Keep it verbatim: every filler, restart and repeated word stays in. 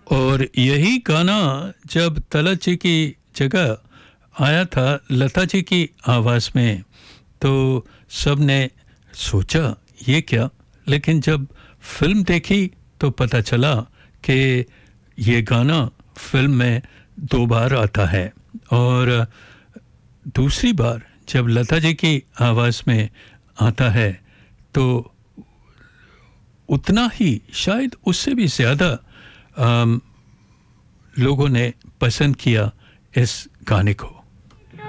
और यही गाना जब तलत जी की जगह आया था लता जी की आवाज़ में, तो सब ने सोचा ये क्या, लेकिन जब फिल्म देखी तो पता चला कि ये गाना फिल्म में दो बार आता है। और दूसरी बार जब लता जी की आवाज़ में आता है तो उतना ही, शायद उससे भी ज़्यादा लोगों ने पसंद किया इस गाने को।